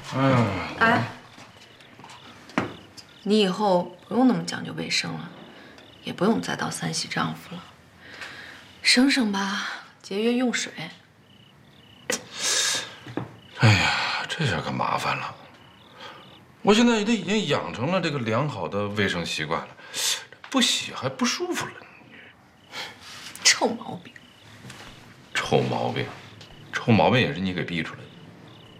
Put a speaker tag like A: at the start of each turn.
A: 哎，你以后不用那么讲究卫生了，也不用再当三喜丈夫了，省省吧，节约用水。
B: 哎呀，这下可麻烦了。我现在都已经养成了这个良好的卫生习惯了，不洗还不舒服了。
A: 臭毛病。
B: 臭毛病，臭毛病也是你给逼出来的。